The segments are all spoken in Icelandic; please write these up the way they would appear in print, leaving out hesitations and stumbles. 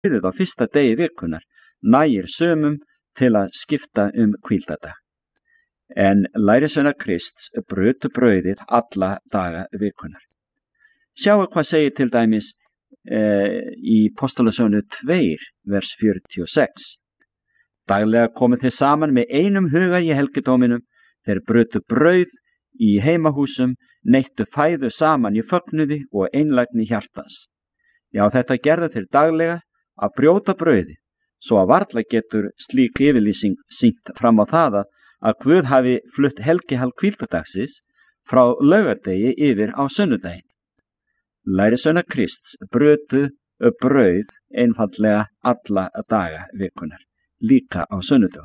brauðið á fyrsta degi vikunar nægir sumum til að skipta hvíldardag. En lærisveinar Krists brutu brauðið alla daga vikunar. Sjáu hvað segir til dæmis í Postulasögunni 2, vers 46. Daglega komu þeir saman með einum huga í helgidóminum, þeir brutu brauð í heimahúsum, neittu fæðu saman í fögnuði og einlægni hjartans. Já, þetta gerðu þeir daglega að brjóta brauði, svo að varla getur slík yfirlýsing sýnt fram á það að Guð hafi flutt helgihald hvíldardagsins frá laugardegi yfir á sunnudaginn. Lærisveinar Krists brutu brauð einfaldlega alla daga vikunar, líka á sunnudögum.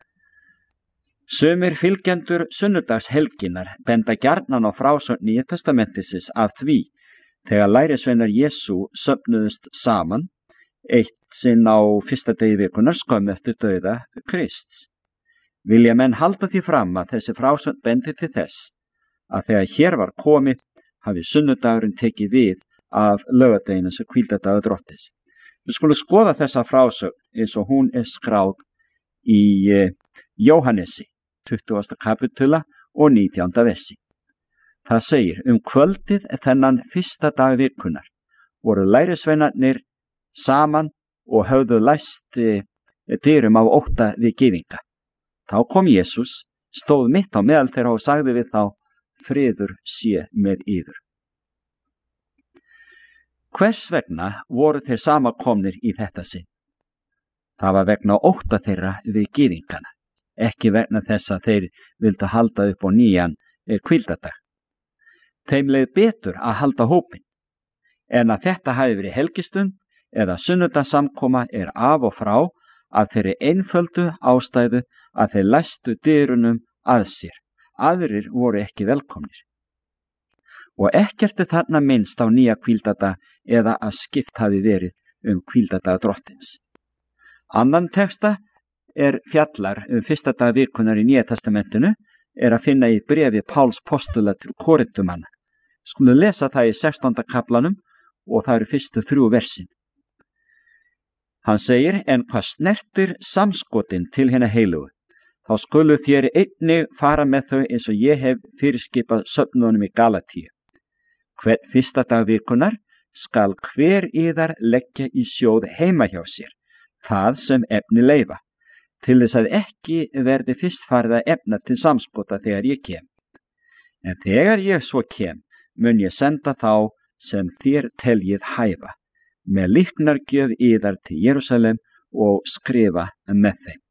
Sumir fylgjendur sunnudagshelginar benda gjarnan á frásögn Nýja testamentisins af því þegar lærisveinar Jesú söfnuðust saman eitt sinn á fyrsta degi vikunar skömmu eftir dauða Krists. Vilja menn halda því fram að þessi frásögn bendi til þess að þegar hér var komið hafi sunnudagurinn tekið við af laugardeginum sem hvíldardagur Drottins. Við skulum skoða þessa frásögn eins og hún skráð í Jóhannesi, 20. kapitula og 19. versi. Það segir, kvöldið þennan fyrsta dag vikunar voru lærisveinarnir saman og höfðu læst dyrum af ótta við gyðinga. Þá kom Jesús, stóð mitt á meðal þeirra og sagði við þá, friður sé með yður. Hvers vegna voru þeir samankomnir í þetta sinn? Það var vegna ótta þeirra við gyðingana, ekki vegna þess að þeir vildu halda upp á nýjan hvíldardag. Þeim leið betur að halda hópinn, en að þetta hafi verið helgistund eða sunnudagssamkoma af og frá að þeirri einföldu ástæðu að þeir læstu dyrunum að sér. Aðrir voru ekki velkomnir. Og ekkert þarna minnst á nýja hvíldardag eða að skipt hafi verið hvíldardag Drottins. Annan texta fjallar fyrsta dag vikunar í Nýja testamentinu að finna í bréfi Páls postula til Korintumanna. Skulum lesa það í 16. kaplanum og það eru fyrstu 3 versin. Hann segir, en hvað snertir samskotin til hinna heilugu, þá skulu þér einnig fara með þau eins og ég hef fyrirskipað söfnunum í Galatíu. Hvern fyrsta dag vikunar skal hver yðar leggja í sjóð heima hjá sér, það sem efni leyfa, til þess að ekki verði fyrst farið að efna til samskota þegar ég kem. En þegar ég svo kem, mun ég senda þá sem þér teljið hæfa, með líknargjöf yðar til Jerúsalem og skrifa með þeim.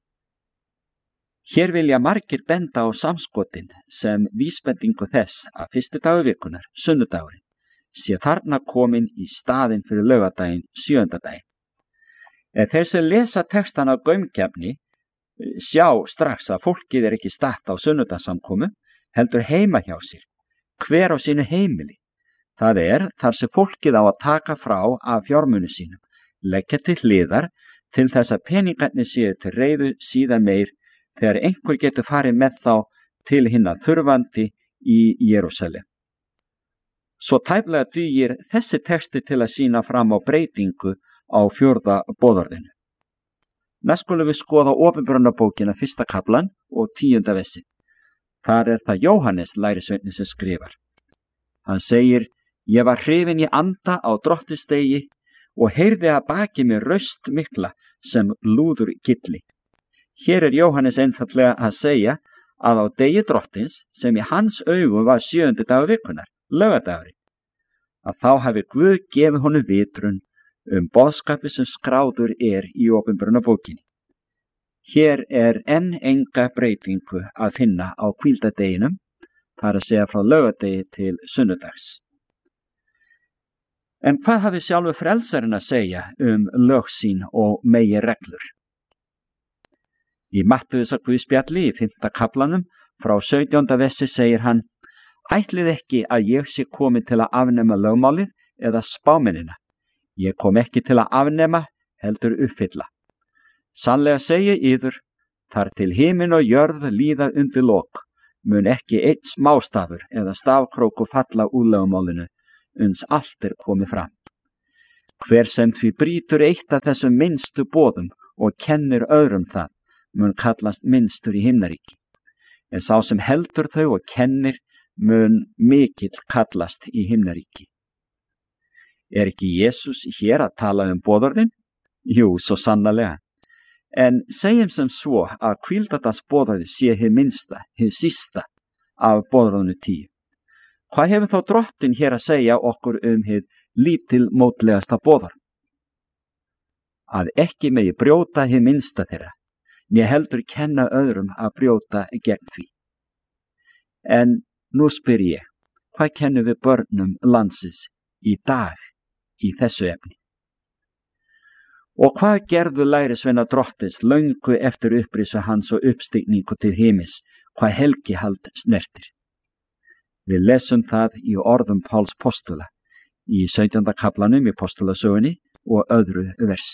Hér vilja margir benda á samskotin sem vísbendingu þess að fyrsti dagur vikunar, sunnudagurinn, sé þarna komin í staðinn fyrir laugardaginn, 7. daginn. Þeir sem lesa textana á gaumgæfni sjá strax að fólkið ekki statt á sunnudagssamkomu, heldur heima hjá sér, hver á sínu heimili. Það þar sem fólkið á að taka frá af fjármuni sínum, leggja til hliðar til þess að peningarnir séu til reiðu síðan meir þegar einhver getur farið með þá til hinna þurfandi í Jerúsalem. Svo tæplega dugir þessi texti til að sýna fram á breytingu á 4. boðorðinu. Næst skulum við skoða Opinberunarbókina 1. kaplan og 10. versi. Þar það Jóhannes lærisveinninn sem skrifar. Hann segir, ég var hrifinn í anda á Drottins-degi og heyrði að baki mér raust mikla sem lúður gilli. Hér Jóhannes einfaldlega að segja að á degi Drottins, sem í hans augum var 7. dagur vikunar, laugardagurinn, að þá hafi Guð gefið honum vitrun boðskapi sem skráður í Opinberunarbókinni. Hér enn enga breytingu að finna á hvíldardeginum, það að segja frá laugardegi til sunnudags. En hvað hafi sjálfur frelsarinn að segja lög sín og meginreglur? Í Mattheusar Guðspjalli í 5. kaplanum frá 17. versi segir hann, ætlið ekki að ég sé komin til að afnema lögmálið eða spámennina. Ég kom ekki til að afnema, heldur uppfylla. Sannlega segi yður, þar til himinn og jörð líða undir lok, mun ekki einn smástafur eða stafkrókur falla úr lögmálinu, uns allt komið fram. Hver sem því brýtur eitt af þessum minnstu boðum og kennir öðrum það, mun kallast minnstur í himnaríki. En sá sem heldur þau og kennir, mun mikill kallast í himnaríki. Ekki Jesús hér að tala boðorðin? Jú, svo sannarlega. En segjum sem svo að hvíldardagsboðorðið sé hið minnsta, hið sísta af boðorðinu 10. Hvað hefur þá Drottinn hér að segja okkur hið lítilmótlegasta boðorð? Að ekki megi brjóta hið minnsta þeirra, né heldur kenna öðrum að brjóta gegn því. En nú spyr ég, hvað kennum við börnum landsins í dag í þessu efni? Og hvað gerðu lærisveina Drottins löngu eftir upprisu hans og uppstigningu til himins, hvað helgihald snertir? Við lesum það í orðum Páls postula í 17. kaflanum í postulasögunni og öðru versi.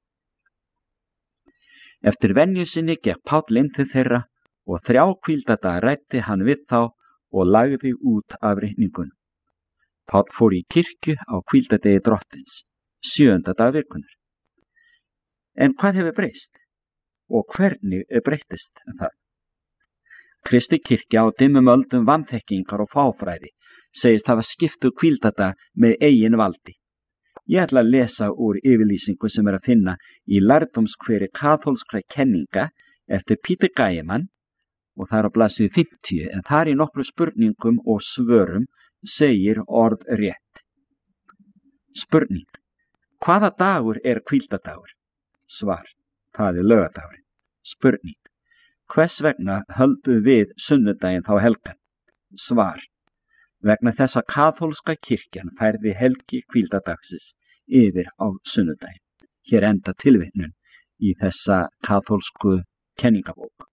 Eftir venju sinni gekk Páll inn til þeirra og 3 hvíldardaga ræddi hann við þá og lagði út af reikningunum. Páll fór í kirkju á hvíldardegi Drottins, 7. dag vikunnar. En hvað hefur breyst? Og hvernig breyttist það? Kristi kirkja á dimmum öldum vanþekkingar og fáfræði segist hafa skiptu hvíldardag með eigin valdi. Ég ætla að lesa úr yfirlýsingu sem að finna í lærdómskveri kaþólskra kenninga eftir Peter Gaiman og það á blaðsíðu 50, en þar í nokkru spurningum og svörum segir orð rétt. Spurning: hvaða dagur hvíldardagur? Svar: það laugardagurinn. Spurning: hvers vegna höldum við sunnudaginn þá helgan? Svar: vegna þess að kaþólska kirkjan færði helgi hvíldardagsins yfir á sunnudaginn. Hér enda tilvitnun í þessa kaþólsku kenningabók.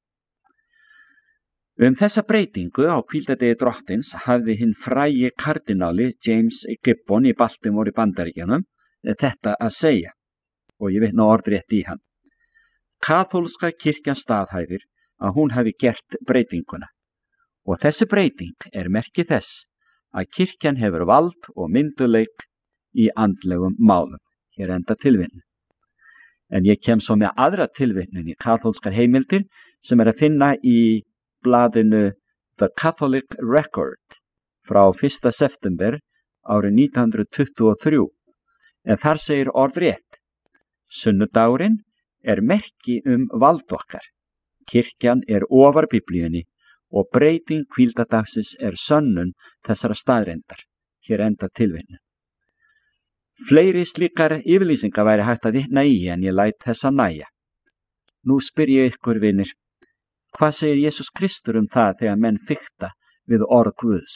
Þessa breytingu á hvíldardegi Drottins hafði hinn frægi kardináli James Gibbon í Baltimore í Bandaríkjunum þetta að segja, og ég vitna orðrétt í hann. Kaþólska kirkjan staðhæfir að hún hafi gert breytinguna, og þessi breyting merki þess að kirkjan hefur vald og mynduleik í andlegum málum. Hér enda tilvitnun. En ég kem svo með aðra tilvitnun í kaþólskar heimildir sem að finna í blaðinu The Catholic Record frá 1. september árið 1923, en þar segir orðrétt: sunnudagurinn merki vald okkar. Kirkjan ofar Biblíunni og breyting hvíldardagsins sönnun þessara staðreyndar. Hér enda tilvitnun. Fleiri slíkar yfirlýsingar væri hægt að vitna í, en ég læt þessa nægja. Nú spyr ég ykkur, vinir, hvað segir Jesús Kristur það þegar menn fikta við orð Guðs?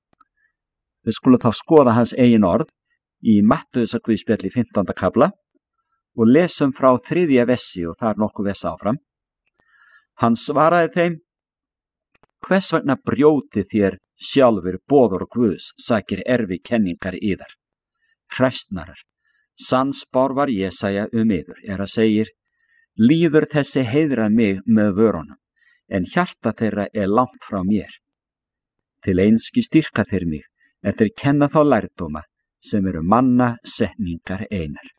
Við skulum þá skoða hans eigin orð í Mattheusar Guðspjalli 15. kafla og lesum frá 3. versi og þar nokkuð versa áfram. Hann svaraði þeim: hvers vegna brjótið þér sjálfur boðorð Guðs, sakir erfi kenningar yðar? Hræstnarar, sannspár var Jesaja yður, að segir: líður þessi heiðra mig með vörunum, en hjarta þeirra langt frá mér. Til einski styrka þeir mig, en þeir kenna þá lærdóma sem manna setningar einar.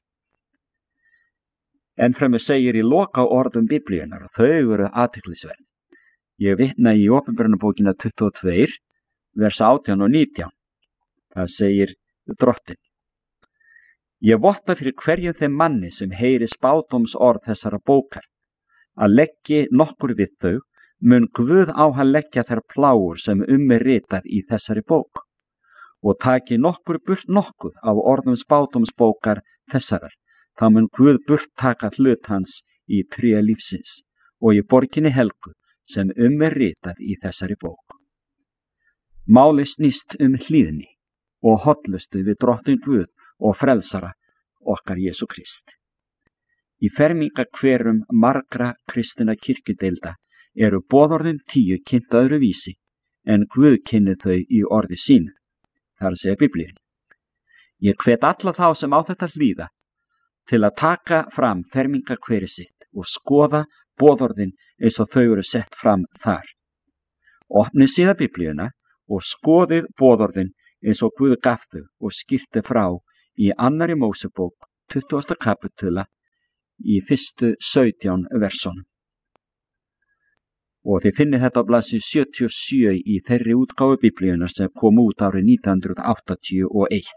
Ennfremur segir í loka orðum Biblíunar, og þau athyglisverð. Ég vitna í Opinberunarbókina 22, vers 18 og 19. Það segir Drottinn: ég votta fyrir hverjum þeim manni sem heyri spádómsorð þessara bókar, að leggi nokkur við þau, mun Guð á hann leggja þær plágur sem ritað í þessari bók, og taki nokkur burt nokkuð af orðum spádómsbókar þessarar, þá mun Guð burt taka hlut hans í tré lífsins og í borginni helgu sem ritað í þessari bók. Máli snýst hlýðni og hollustu við Drottinn Guð og frelsara okkar Jesú Krist. Í fermingakverum margra kristina kirkjudeilda boðorðin 10 kynnt öðru vísi, en Guð kynni þau í orði sínu. Það segja Biblíun. Ég hvet alla þá sem á þetta hlýða til að taka fram fermingakveri sitt og skoða boðorðin eins og þau sett fram þar. Opnið síðan Biblíuna og skoðið boðorðin eins og Guð gaf þau og skýrti frá í 2. Mósebók 20. kapitula í fyrstu 17 versunum. Og þið finnið þetta á blaðsíðu 77 í þeirri útgáfu Biblíunnar sem kom út árið 1981.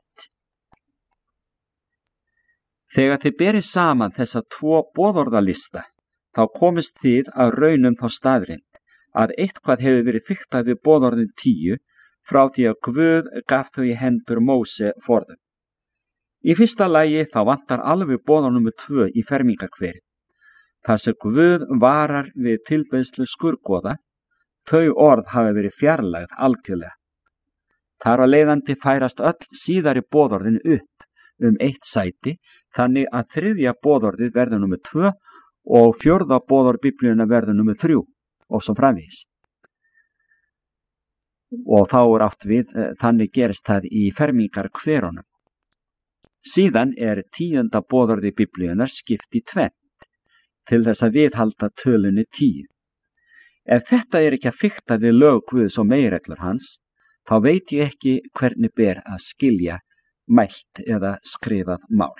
Þegar þið berið saman þessa 2 boðorðalista, þá komist þið að raunum þá staðrind að eitthvað hefur verið fiktað við boðorðin 10 frá því að Guð gaf þau í hendur Móse forðum. Í fyrsta lagi þá vantar alveg boðorð númer 2 í fermingarkverið. Þar sem Guð varar við tilbeiðslu skurgoða, þau orð hafi verið fjarlægð algjörlega. Þar á leiðandi færast öll síðari boðorðin upp 1 sæti, þannig að 3. boðorðið verður númer 2 og 4. boðorð Biblíunnar verður númer 3 og svo framvegis. Og þá átt við, þannig gerist það í fermingarkverunum. Síðan 10. boðorði Biblíunnar skipt í 2 til þess að viðhalda tölunni 10. Ef þetta ekki að fikta við lög Guðs og meginreglur hans, þá veit ég ekki hvernig ber að skilja mælt eða skrifað mál.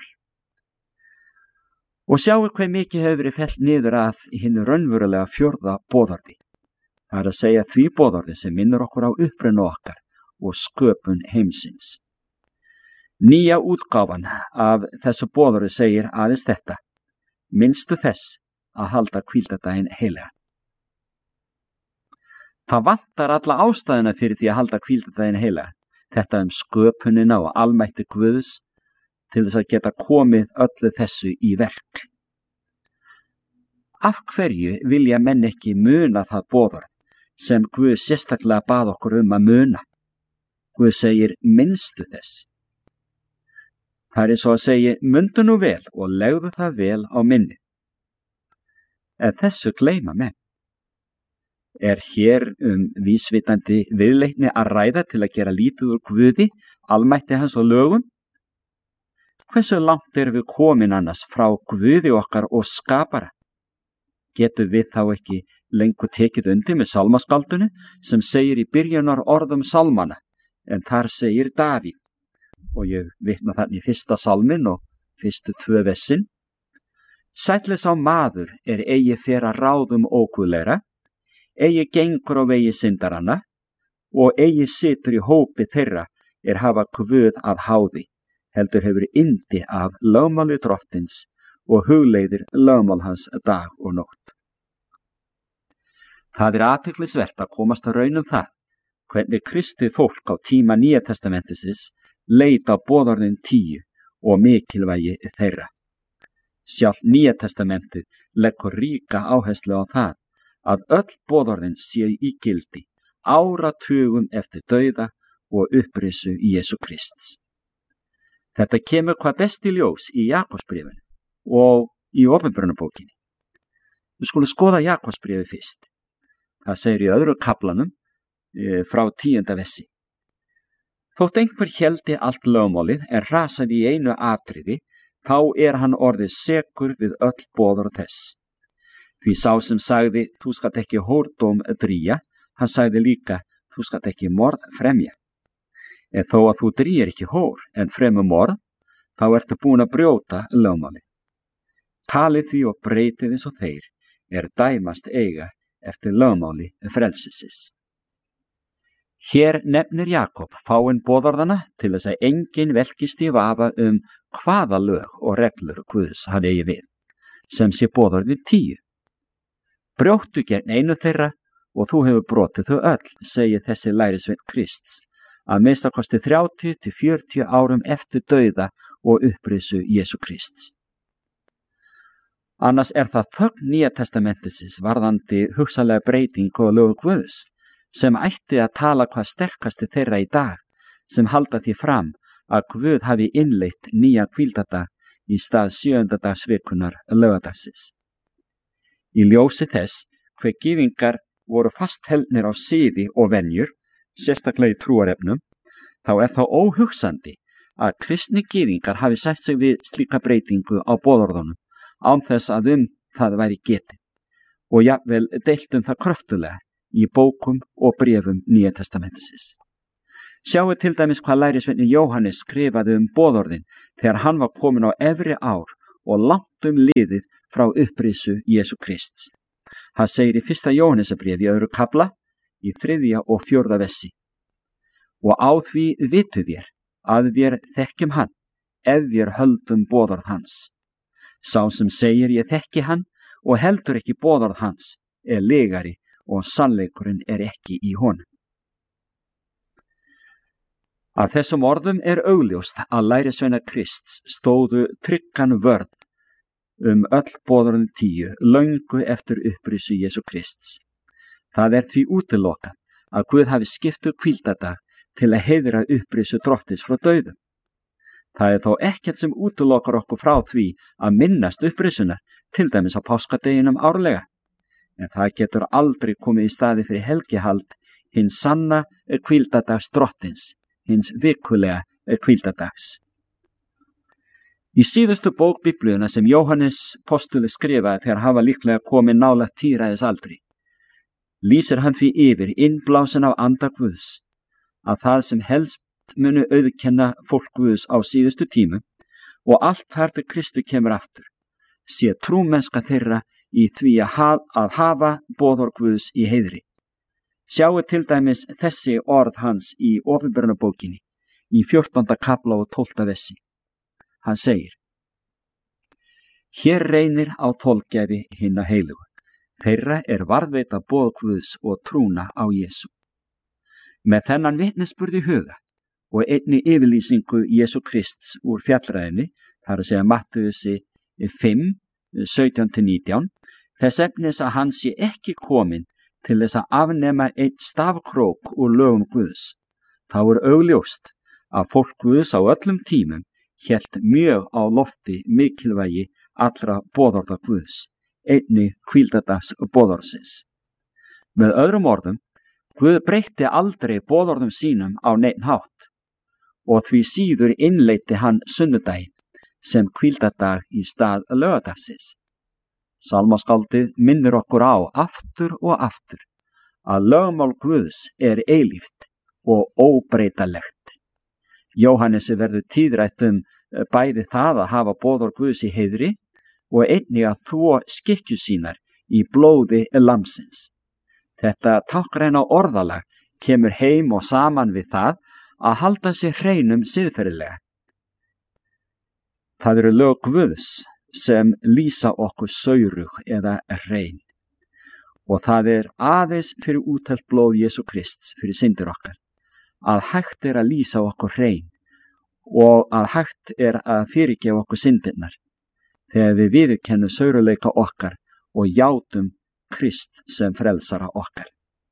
Og sjáu hve mikið hefur verið fellt niður að í hinu raunverulega 4. boðorði. Það er að segja því boðorði sem minnir okkur á uppruna okkar og sköpun heimsins. Nýja útgáfan af þessu boðorði segir aðeins þetta: minnstu þess að halda hvíldardaginn heilagan. Það vantar alla ástæðuna fyrir því að halda hvíldardaginn heilagan. Þetta sköpunina og almætti Guðs til þess að geta komið öllu þessu í verk. Af hverju vilja menn ekki muna það boðorð sem Guð sérstaklega bað okkur að muna? Guð segir minnstu þess. Það er svo að segja, mundu nú vel og legðu það vel á minnið. En þessu gleyma menn. Hér vísvitandi viðleitni að ræða til að gera lítið úr Guði, almætti hans og lögum? Hversu langt erum við komin annars frá Guði okkar og skapara? Getum við þá ekki lengur tekið undir með sálmaskaldinu sem segir í byrjunar orðum sálmana, en þar segir Davíð, og ég vitna þannig í 1. sálmin og fyrstu 2 versin: Sæll sá maður eigi fer að ráðum óguðlegra, eigi gengur á vegi syndaranna og eigi situr í hópi þeirra hafa Guð að háði, heldur hefur yndi af lögmáli drottins og hugleiðir lögmál hans dag og nótt. Það athyglisvert að komast að raun það hvernig kristið fólk á tíma Nýja testamentisins leit á boðorðin 10 og mikilvægi þeirra. Sjálft Nýja testamentið leggur ríka áherslu á það að öll boðorðin séu í gildi áratugum eftir dauða og upprisu Jesú Krists. Þetta kemur hvað best í ljós í Jakobsbréfinu og í Opinberunarbókinni. Við skulum skoða Jakobsbréfið fyrst. Það segir í 2. kaflanum frá 10. versi: Þótt einhver héldi allt lögmálið rasaði í einu atriði, þá hann orðið sekur við öll boðorð þess. Því sá sem sagði, þú skalt ekki hórdóm drýja, hann sagði líka, þú skalt ekki morð fremja. En þó að þú drýir ekki hór en fremur morð, þá ertu búin að brjóta lögmálið. Talið því og breytið eins og þeir dæmast eiga eftir lögmáli frelsisins. Hér nefnir Jakob fáinn boðorðana til þess að enginn velkist í vafa hvaða lög og reglur Guðs hann eigi við, sem sé boðorðin 10. Brjóttu gegn einu þeirra og þú hefur brotið þau öll, segir þessi lærisveinn Krists, að minnsta kosti 30 til 40 árum eftir dauða og upprisu Jesú Krists. Annars það þögn Nýja testamentisins varðandi hugsanlega breytingu og lög Guðs, sem ætti að tala hvað sterkasti þeirra í dag, sem halda því fram að Guð hafi innleitt nýja hvíldardag í stað 7. dagsvikunar laugadagsins. Í ljósi þess hve gyðingar voru fastheldnir á siði og venjur, sérstaklega í trúarefnum, þá það óhugsandi að kristni gyðingar hafi sætt sig við slíka breytingu á boðorðunum án þess að það væri getið, og jafnvel deilt það kröftulega í bókum og bréfum Nýja testamentisins. Sjáu til dæmis hvað lærisveinn Jóhannes skrifaði boðorðin þegar hann var komin á efri ár og langt liðið frá upprisu Jesú Krists. Hann segir í 1. Jóhannesarbréfi í 2. kafla í 3. og 4. versi: Og á því vitu þér að vér þekkjum hann, ef vér höldum boðorð hans. Sá sem segir ég þekki hann og heldur ekki boðorð hans legari og sannleikurinn ekki í honum. Af þessum orðum augljóst að lærisveinar Krists stóðu tryggan vörð öll boðorðin 10 löngu eftir upprisu Jesú Krists. Það því útilokað að Guð hafi skipt hvíldardag til að heiðra upprisu drottins frá dauðum. Það þó ekkert sem útilokar okkur frá því að minnast upprisunar, til dæmis á páskadeginum árlega. En það getur aldrei komið í staði fyrir helgihald hins sanna hvíldardags drottins, hins vikulega hvíldardags. Í síðustu bók Biblíuna sem Jóhannes postuli skrifaði þegar hann var líklega komið nálægt tíræðisaldri, lýsir hann því yfir innblásin af anda Guðs að það sem helst munu auðkenna fólk Guðs á síðustu tímum og allt þar til Kristu kemur aftur, sé trúmennska þeirra í því að hafa boðorð Guðs í heiðri. Sjáu til dæmis þessi orð hans í Opinberunarbókinni í 14. kafla og 12. versi. Hann segir: Hér reynir á þolgæði hinna heilugu, þeirra varðveita boð Guðs og trúna á Jesú. Með þennan vitnisburð í huga og einni yfirlýsingu Jesú Krists úr fjallræðinni, þar að segja Mattheusi 5, 17-19, þess efnis að hann sé ekki kominn til þess að afnema einn stafkrók úr lögum Guðs. Þá augljóst að fólk Guðs á öllum tímum hélt mjög á lofti mikilvægi allra boðorða Guðs, einni hvíldardags boðorðsins. Með öðrum orðum, Guð breytti aldrei boðorðum sínum á neinn hátt og því síður innleiddi hann sunnudaginn sem hvíldardag í stað laugadagsins. Sálmaskáldið minnir okkur á aftur og aftur að lögmál Guðs eilíft og óbreytanlegt. Jóhannesi verður tíðrætt bæði það að hafa boðorð Guðs í heiðri og einnig að þvo skikkju sínar í blóði lambsins. Þetta táknræna orðalag kemur heim og saman við það að halda sér hreinum siðferðilega. Það lög Guðs sem lýsa okkur saurug eða hrein og það aðeins fyrir útelt blóð Jesú Krists fyrir syndir okkar að hægt að lýsa okkur hrein og að hægt að fyrirgefa okkur syndirnar þegar við viðurkennum sauruleika okkar og játum Krist sem frelsara okkar.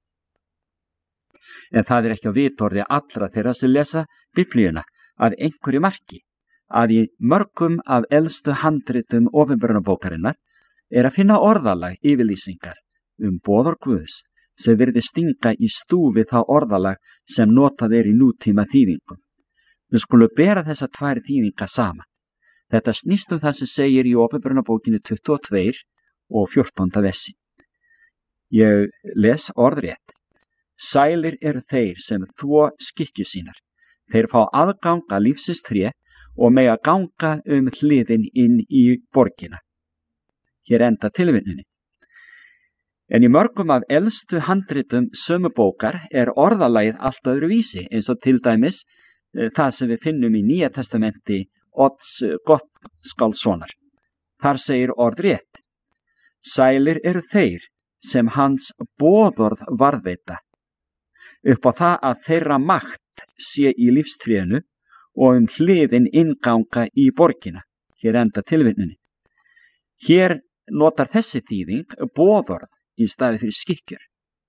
En það ekki á vitorði allra þeirra sem lesa Biblíuna að einhverju marki að í mörgum af elstu handritum Opinberunarbókarinnar að finna orðalag yfirlýsingar boðorð Guðs sem virði stinga í stúfi þá orðalag sem notað í nútíma þýðingum. Við skulum bera þessa tvær þýðingar saman. Þetta snýst það sem segir í Opinberunarbókinni 22 og 14. versi. Ég les orðrétt: Sælir þeir sem þvo skikkju sínar. Þeir fá aðgang að lífsins tré og mega ganga hliðin inn í borgina. Hér enda tilvitnunin. En í mörgum af elstu handritum sömu bókar orðalagið allt öðruvísi, eins og til dæmis það sem við finnum í Nýja testamenti Odds Gottskálkssonar. Þar segir orðrétt: Sælir þeir sem hans boðorð varðveita, upp á það að þeirra makt sé í lífstrénu og hliðin innganga í borgina. Hér enda tilvitnunin. Hér notar þessi þýðing boðorð í staði fyrir skikkjur.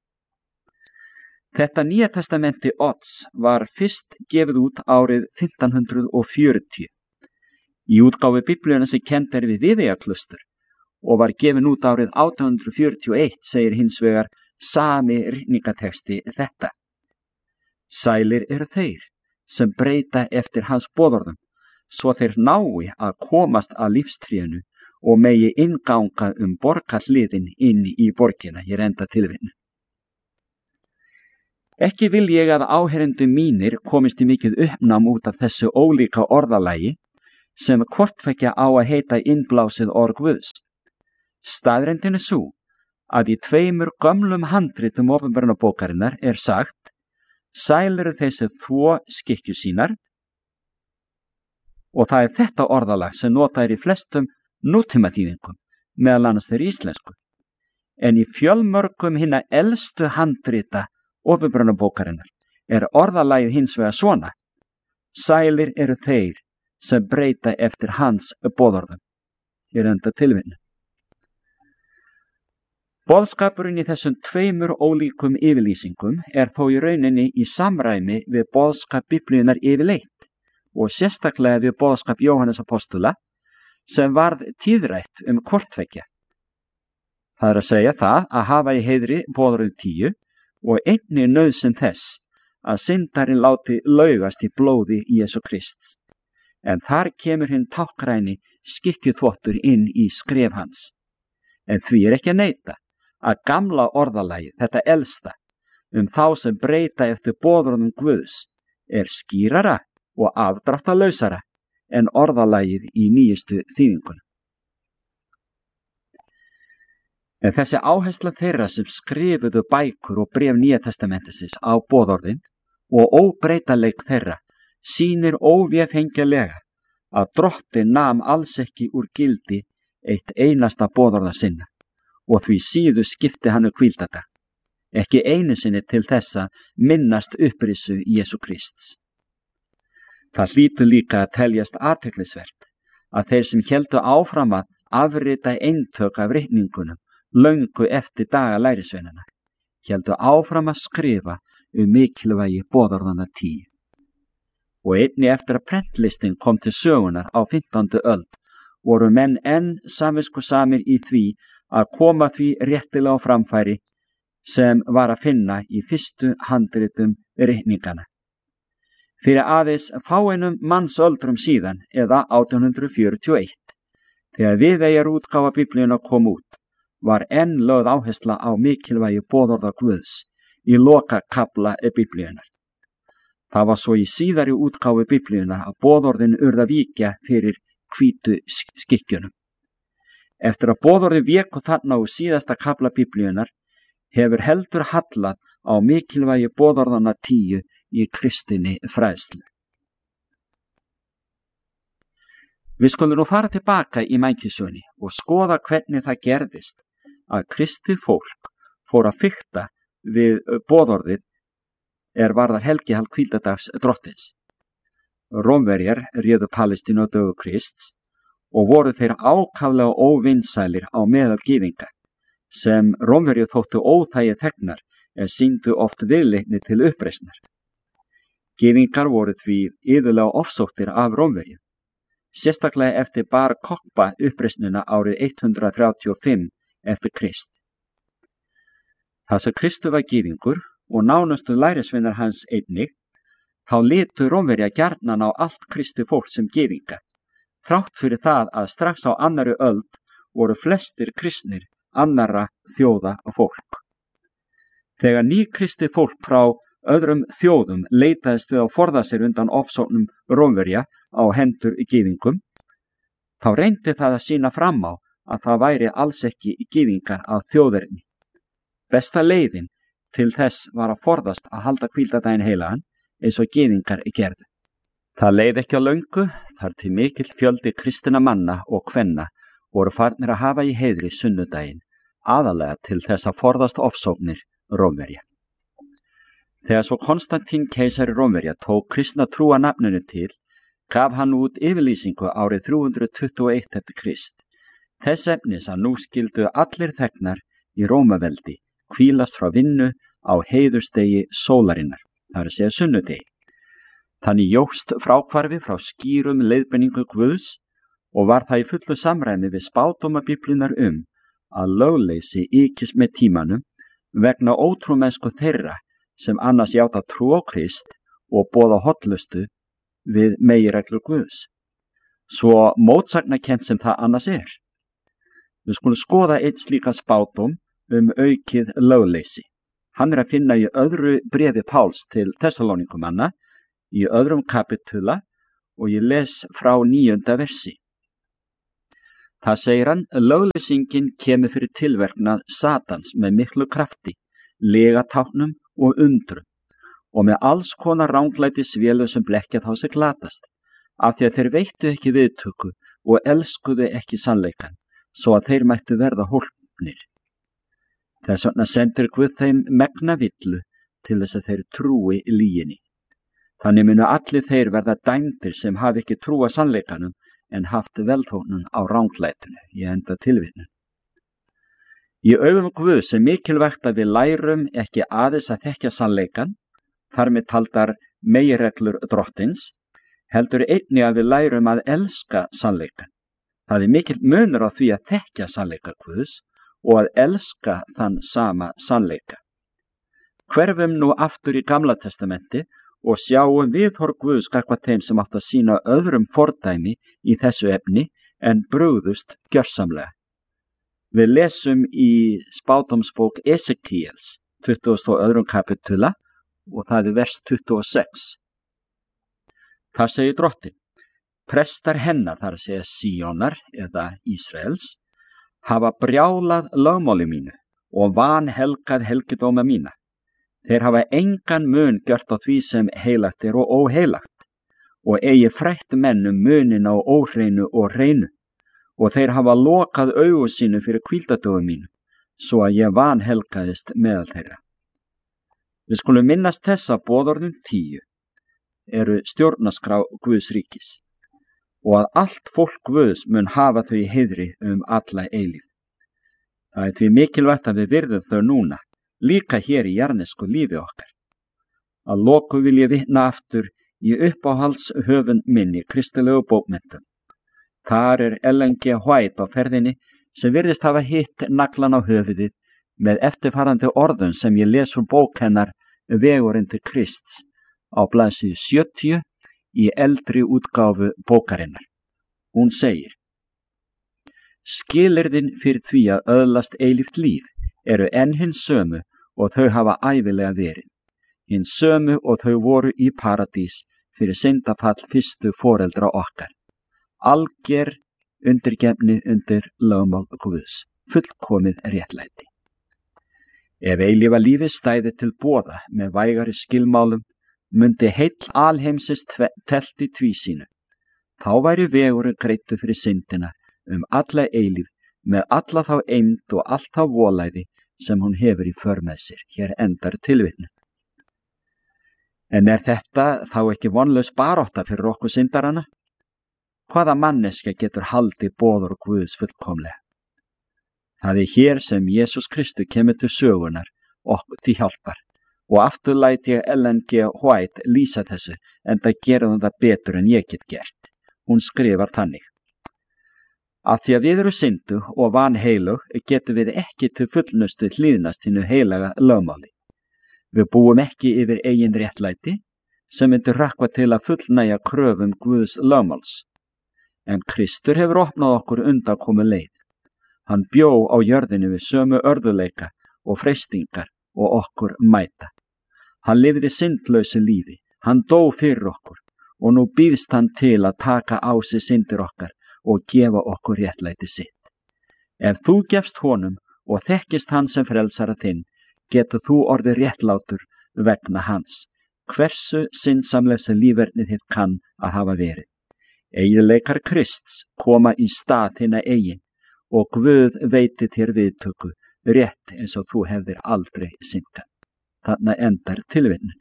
Þetta Nýja testamenti Odds var fyrst gefið út árið 1540. Í útgáfu Biblíuna sem kennd við Viðeyjarklaustur og var gefin út árið 1841 segir hins vegar sami ritningateksti þetta: Sælir þeir sem breyta eftir hans boðorðum, svo þeir nái að komast að lífstrénu og megi innganga borgarhliðin inn í borgina. Hér enda tilvitnun. Ekki vil ég að áherendur mínir komist í mikið uppnám út af þessu ólíka orðalagi sem hvortveggja á að heita innblásið orð Guðs. Staðreyndin er sú að í 2 gömlum handritum opinberunarbókarinnar er sagt: sælir þessi 2 skikkju sínar, og það er þetta orðalag sem notað er í flestum nútímaþýðingum, meðal annars þeirri íslensku. En í fjölmörgum hinna elstu handrita opinberunarbókarinnar er orðalagið hins vegar svona: sælir eru þeir sem breyta eftir hans boðorðum. Ég er enda tilvinnu. Boðskapurinn í þessum 2 ólíkum yfirlýsingum er þó í rauninni í samræmi við boðskap Biblíunnar yfirleitt og sérstaklega við boðskap Jóhannes apóstola sem varð tíðrætt hvortveggja. Það er að segja það að hafa í heiðri boðorðin 10 og einnig nauðsyn þess að syndarinn láti laugast í blóði Jesú Krists. En þar kemur hinn táknræni skikkjuþvottur inn í skref hans. En því er ekki að neita að gamla orðalagið, þetta elsta, þá sem breyta eftir boðorðum Guðs, er skýrara og afdráttalausara en orðalagið í nýjustu þýðingunum. En þessi áhersla þeirra sem skrifuðu bækur og bréf Nýja testamentisins á boðorðin og óbreytaleik þeirra sýnir óvéfengjanlega að Drottinn nam alls ekki úr gildi eitt einasta boðorða sinna og því síður skipti hann hvíldardag, ekki einu sinni til þess að minnast upprisu Jesú Krists. Það hlýtur líka að teljast athyglisvert að þeir sem héldu áfram að afrita eintök af ritningunum löngu eftir daga lærisveinanna héldu áfram að skrifa mikilvægi boðorðanna 10. Og einnig eftir að prentlistin kom til sögunar á 15. öld voru menn enn samviskusamir í því að koma því réttilega á framfæri sem var að finna í fyrstu handritum ritningana. Fyrir aðeins fáeinum mannsöldrum síðan eða 1841, þegar viðeyjarútgáfa Biblíuna kom út, var enn lögð áhersla á mikilvægi boðorða Guðs í lokakafla Biblíunar. Það var svo í síðari útgáfu Biblíunar að boðorðin urðu að víkja fyrir hvítu skikkjunum. Eftir að boðorði véku þarna úr síðasta kafla Biblíunar hefur heldur hallað á mikilvægi boðorðanna 10 í kristinni fræðslu. Við skulum nú fara tilbaka í mannkynssögunni og skoða hvernig það gerðist að kristið fólk fór að fikta við boðorðið varðar helgihald hvíldardags Drottins. Rómverjar réðu Palestínu á dögu Krists og voru þeir ákaflega óvinsælir á meðal gyðinga, sem Rómverju þóttu óþægi þegnar sýndu oft viðleitni til uppreisnar. Gyðingar voru því iðulega ofsóttir af Rómverju, sérstaklega eftir Bar Kokhba uppreisnina árið 135 eftir Krist. Það sem Kristur var gyðingur og nánustu lærisveinar hans einnig, þá litu Rómverja gjarnan á allt kristi fólk sem gyðinga, þrátt fyrir það að strax á annarri öld voru flestir kristnir annarra þjóða og fólk. Þegar nýkristi fólk frá öðrum þjóðum leitaðist við að forða sér undan ofsóknum Rómverja á hendur gyðingum, þá reyndi það að sýna fram á að það væri alls ekki gyðingar að þjóðerni. Besta leiðin til þess var að forðast að halda hvíldardaginn heilagan eins og gyðingar gerðu. Það leið ekki á löngu þar til mikill fjöldi kristinna manna og kvenna voru farnir að hafa í heiðri sunnudaginn, aðalega til þess að forðast ofsóknir Rómverja. Þegar svo Konstantín keisari Rómverja tók kristna trúa nafninu til, gaf hann út yfirlýsingu árið 321 eftir Krist. Þess efnis að nú skildu allir þegnar í Rómaveldi hvílast frá vinnu á heiðurstegi sólarinnar, það er að segja sunnudegi. Þannig jókst fráhvarfi frá skýrum leiðbeiningu Guðs og var það í fullu samræmi við spádóma Biblíunnar að lögleysi ykist með tímanum vegna ótrúmennsku þeirra sem annars játa trú á Krist og boða hollustu við meginreglur Guðs. Svo mótsagnakennt sem það annars er. Við skulum skoða einn slíkan spádóm aukið lögleysi. Hann að finna í öðru bréfi Páls til Tessalónikumanna í öðrum kapitula og ég les frá 9. versi. Það segir hann, lögleysingin kemur fyrir tilverknað Satans með miklu krafti, legatáknum og undrum og með alls konar ranglætisvélu sem blekkja þá sem glatast, af því að þeir veittu ekki viðtöku og elskuðu ekki sannleikan, svo að þeir mættu verða hólpnir. Þess vegna sendir Guð þeim megna villu til þess að þeir trúi lyginni. Þannig munu allir þeir verða dæmdir sem hafi ekki trúa sannleikanum en haft velþóknun á ranglætinu, ég enda tilvitnun. Í augum Guðs er mikilvægt að við lærum ekki aðeins að þekkja sannleikan, þar með taldar meginreglur drottins, heldur einnig að við lærum að elska sannleikan. Það er mikill munur á því að þekkja sannleika Guðs og að elska þann sama sannleika. Hverfum nú aftur í Gamla testamenti og sjáum viðhorf Guðs gagnvart þeim sem átt að sýna öðrum fordæmi í þessu efni en brugðust gjörsamlega. Við lesum í spádómsbók Esekíels 22. kapitula og það er vers 26. Það segir drottin, prestar hennar, þar að segja Síonar eða Ísraels, hafa brjálað lögmáli mínu og vanhelgað helgidóma mína. Þeir hafa engan mun gjört á því sem heilagt er og óheilagt og eigi frætt mennum munin á óhreinu og hreinu og þeir hafa lokað augu sínu fyrir hvíldardögum mínu svo að ég vanhelgaðist meðal þeirra. Við skulum minnast þessa boðorðum 10 eru stjórnarskrá Guðs ríkis og að allt fólk Guðs mun hafa þau í heiðri alla eilífð. Það er því mikilvægt að við virðum þau núna, líka hér í jarðnesku lífi okkar. Að loku vil ég vitna aftur í uppáhaldshöfund minn í kristilegu bókmenntum. Þar er Ellen G. White á ferðinni sem virðist hafa hitt naglan á höfuðið með eftirfarandi orðum sem ég les úr bók hennar Vegurinn til Krists á blaðsíðu 70 í eldri útgáfu bókarinnar. Hún segir, skilyrðin fyrir því að öðlast eilíft líf eru enn hins sömu og þau hafa ævilega verið. Hins sömu og þau voru í paradís fyrir syndafall fyrstu foreldra okkar. Alger undirgefni undir lögmál Guðs, fullkomið réttlæti. Ef eilífa lífi stæði til boða með vægari skilmálum, mundi heill alheimsins telt í tvísýnu. Þá væri vegurinn greiddur fyrir syndina alla eilífð með alla þá eymd og allt þá volæði sem hún hefur í för með sér. Hér endar tilvitnun. En er þetta þá ekki vonlaus barátta fyrir okkur syndarana? Hvaða manneskja getur haldið boður Guðs fullkomlega? Það er hér sem Jesús Kristur kemur til sögunar okkur til hjálpar og aftur læt ég Ellen G. White lýsa þessu enda gera það betur en ég get gert. Hún skrifar þannig. Að því að við eru syndu og vanheilug getum við ekki til fullnustu hlýðnast hinnu heilaga lögmáli. Við búum ekki yfir eigin réttlæti sem myndir rakva til að fullnægja kröfum Guðs lögmáls. En Kristur hefur opnað okkur undankomu leið. Hann bjó á jörðinu við sömu örðuleika og freistingar og okkur mæta. Hann lifði syndlausu lífi, hann dó fyrir okkur og nú býðst hann til að taka á sig syndir okkar og gefa okkur réttlæti sitt. Ef þú gefst honum og þekkist hann sem frelsara þinn, getur þú orðið réttlátur vegna hans, hversu syndsamlega sem lífernið þitt kann að hafa verið. Eiginleikar Krists koma í stað þinna eigin og Guð veiti þér viðtöku, rétt eins og þú hefðir aldrei syndað. Þarna endar tilvitnun.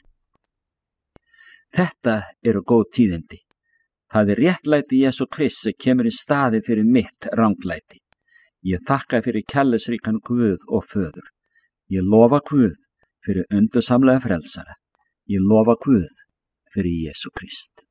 Þetta eru góð tíðindi. Það er réttlæti Jesú Krists sem kemur í staði fyrir mitt ranglæti. Ég þakka fyrir kærleiksríkan Guð og Föður. Ég lofa Guð fyrir undursamlega frelsara. Ég lofa Guð fyrir Jesú Krist.